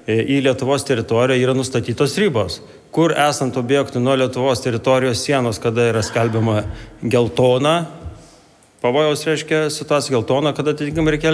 į Lietuvos teritoriją yra nustatytos ribos, kur esant objektui nuo Lietuvos teritorijos sienos, kada yra skelbiama geltona, pavojaus reiškia situacija geltona, kada atitinkamai reikia